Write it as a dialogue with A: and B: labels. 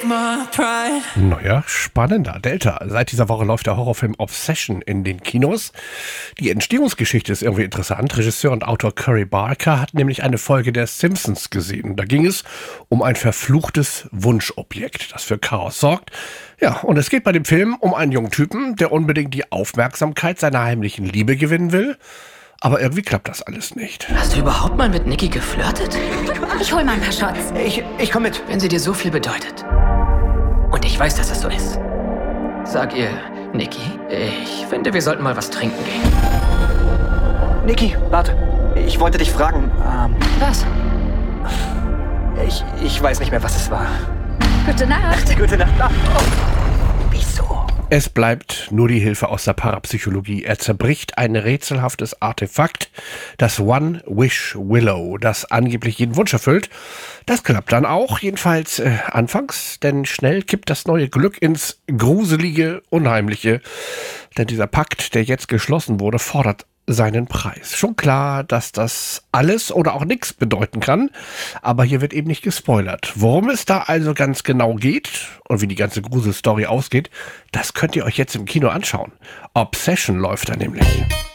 A: Neuer, spannender Delta. Seit dieser Woche läuft der Horrorfilm Obsession in den Kinos. Die Entstehungsgeschichte ist irgendwie interessant. Regisseur und Autor Curry Barker hat nämlich eine Folge der Simpsons gesehen. Da ging es um ein verfluchtes Wunschobjekt, das für Chaos sorgt. Ja, und es geht bei dem Film um einen jungen Typen, der unbedingt die Aufmerksamkeit seiner heimlichen Liebe gewinnen will. Aber irgendwie klappt das alles nicht.
B: Hast du überhaupt mal mit Nikki geflirtet?
C: Ich hol mal ein paar Shots.
B: Ich komm mit. Wenn sie dir so viel bedeutet. Und ich weiß, dass es so ist. Sag ihr, Nikki, ich finde, wir sollten mal was trinken gehen.
D: Nikki, warte. Ich wollte dich fragen.
C: Was?
D: Ich weiß nicht mehr, was es war.
C: Gute Nacht.
D: Gute Nacht. Oh. Wieso?
A: Es bleibt nur die Hilfe aus der Parapsychologie. Er zerbricht ein rätselhaftes Artefakt, das One Wish Willow, das angeblich jeden Wunsch erfüllt. Das klappt dann auch, jedenfalls anfangs, denn schnell kippt das neue Glück ins Gruselige, Unheimliche. Denn dieser Pakt, der jetzt geschlossen wurde, fordert seinen Preis. Schon klar, dass das alles oder auch nichts bedeuten kann, aber hier wird eben nicht gespoilert. Worum es da also ganz genau geht und wie die ganze Gruselstory ausgeht, das könnt ihr euch jetzt im Kino anschauen. Obsession läuft da nämlich.